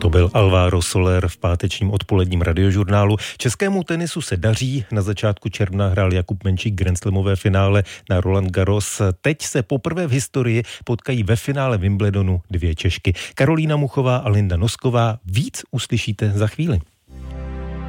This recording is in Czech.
To byl Alvaro Soler v pátečním odpoledním radiožurnálu. Českému tenisu se daří. Na začátku června hrál Jakub Menšík grandslamové finále na Roland Garros. Teď se poprvé v historii potkají ve finále Wimbledonu dvě Češky. Karolína Muchová a Linda Nosková. Víc uslyšíte za chvíli.